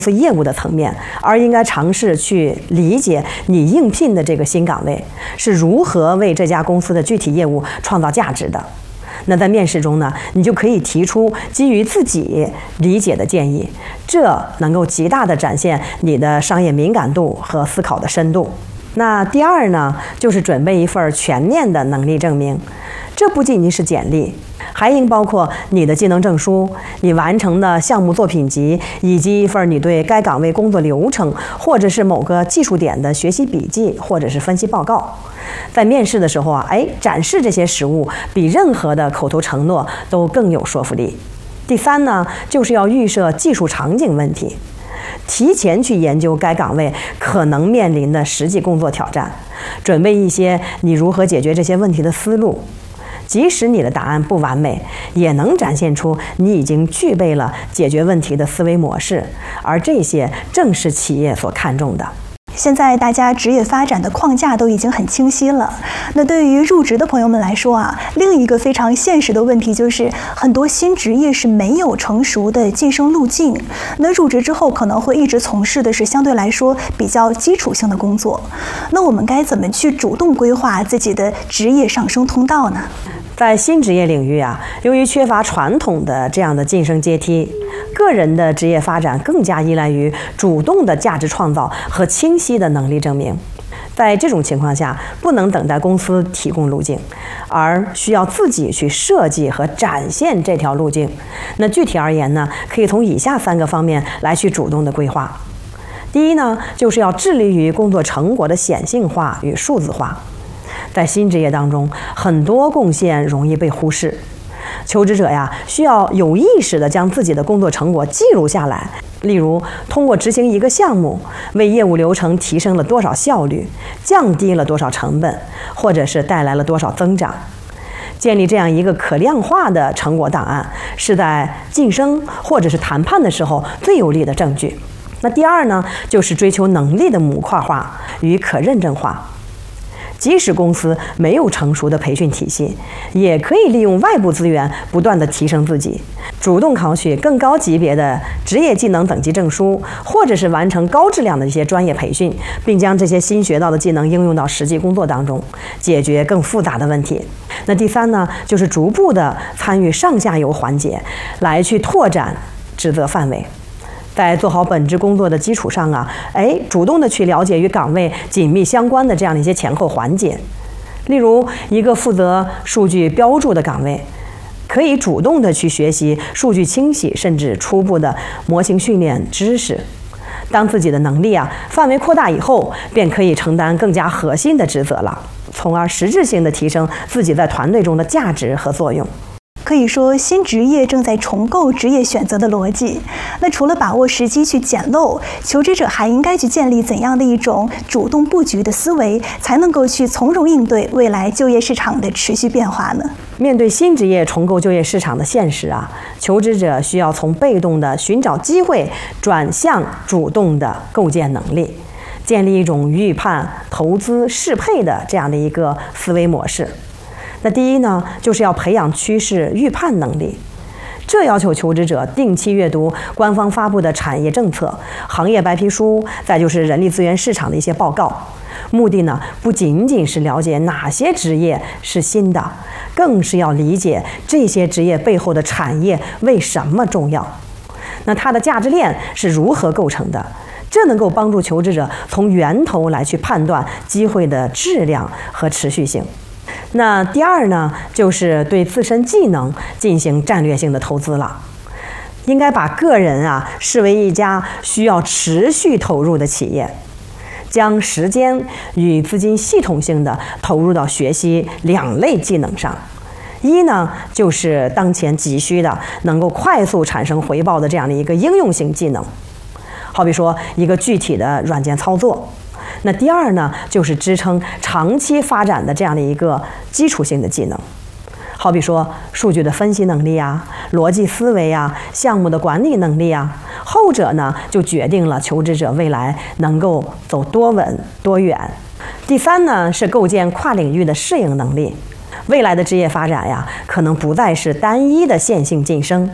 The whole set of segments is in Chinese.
业务的层面，而应该尝试去理解你应聘的这个新岗位是如何为这家公司的具体业务创造价值的。那在面试中呢，你就可以提出基于自己理解的建议，这能够极大地展现你的商业敏感度和思考的深度。那第二呢，就是准备一份全面的能力证明，这不仅仅是简历，还应包括你的技能证书、你完成的项目作品集，以及一份你对该岗位工作流程或者是某个技术点的学习笔记或者是分析报告。在面试的时候啊，展示这些实物比任何的口头承诺都更有说服力。第三呢，就是要预设技术场景问题，提前去研究该岗位可能面临的实际工作挑战，准备一些你如何解决这些问题的思路。即使你的答案不完美，也能展现出你已经具备了解决问题的思维模式，而这些正是企业所看重的。 现在大家职业发展的框架都已经很清晰了，那对于入职的朋友们来说啊，另一个非常现实的问题就是很多新职业是没有成熟的晋升路径，那入职之后可能会一直从事的是相对来说比较基础性的工作，那我们该怎么去主动规划自己的职业上升通道呢？ 在新职业领域啊，由于缺乏传统的这样的晋升阶梯，个人的职业发展更加依赖于主动的价值创造和清晰的能力证明。在这种情况下，不能等待公司提供路径，而需要自己去设计和展现这条路径。那具体而言呢，可以从以下3个方面来去主动的规划。第一呢，就是要致力于工作成果的显性化与数字化。在新职业当中，很多贡献容易被忽视，求职者呀，需要有意识地将自己的工作成果记录下来。例如，通过执行一个项目，为业务流程提升了多少效率，降低了多少成本，或者是带来了多少增长。建立这样一个可量化的成果档案，是在晋升或者是谈判的时候最有力的证据。那第二呢，就是追求能力的模块化与可认证化。即使公司没有成熟的培训体系，也可以利用外部资源不断地提升自己，主动考取更高级别的职业技能等级证书，或者是完成高质量的一些专业培训，并将这些新学到的技能应用到实际工作当中，解决更复杂的问题。那第三呢，就是逐步的参与上下游环节，来去拓展职责范围。在做好本职工作的基础上啊，主动的去了解与岗位紧密相关的这样的一些前后环节。例如，一个负责数据标注的岗位，可以主动的去学习数据清洗甚至初步的模型训练知识。当自己的能力范围扩大以后，便可以承担更加核心的职责了，从而实质性的提升自己在团队中的价值和作用。 可以说，新职业正在重构职业选择的逻辑。那除了把握时机去捡漏，求职者还应该去建立怎样的一种主动布局的思维，才能够去从容应对未来就业市场的持续变化呢？ 面对新职业重构就业市场的现实求职者需要从被动的寻找机会转向主动的构建能力，建立一种预判、投资、适配的这样的一个思维模式。那第一呢，就是要培养趋势预判能力，这要求求职者定期阅读官方发布的产业政策、行业白皮书，再就是人力资源市场的一些报告。目的呢，不仅仅是了解哪些职业是新的，更是要理解这些职业背后的产业为什么重要，那它的价值链是如何构成的。这能够帮助求职者从源头来去判断机会的质量和持续性。那第二呢，就是对自身技能进行战略性的投资了。应该把个人视为一家需要持续投入的企业，将时间与资金系统性的投入到学习2类技能上。一呢，就是当前急需的能够快速产生回报的这样的一个应用型技能，好比说一个具体的软件操作。那第二呢，就是支撑长期发展的这样的一个基础性的技能，好比说数据的分析能力逻辑思维项目的管理能力后者呢，就决定了求职者未来能够走多稳多远。第三呢，是构建跨领域的适应能力。未来的职业发展可能不再是单一的线性晋升，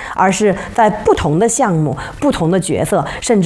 而是在不同的项目、不同的角色，甚至